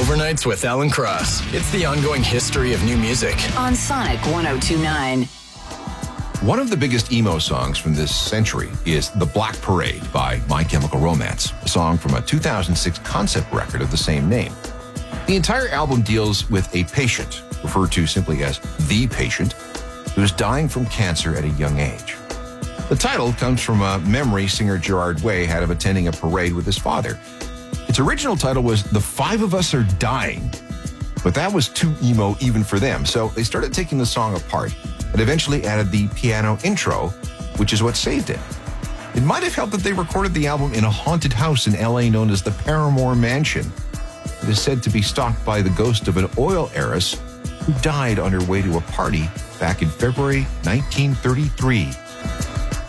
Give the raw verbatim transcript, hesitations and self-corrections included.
Overnights with Alan Cross. It's the ongoing history of new music. On Sonic one oh two point nine. One of the biggest emo songs from this century is The Black Parade by My Chemical Romance, a song from a two thousand six concept record of the same name. The entire album deals with a patient, referred to simply as the patient, who is dying from cancer at a young age. The title comes from a memory singer Gerard Way had of attending a parade with his father. Its original title was The Five of Us Are Dying, but that was too emo even for them, so they started taking the song apart and eventually added the piano intro, which is what saved it. It might have helped that they recorded the album in a haunted house in L A known as the Paramore Mansion. It is said to be stalked by the ghost of an oil heiress who died on her way to a party back in February nineteen thirty-three.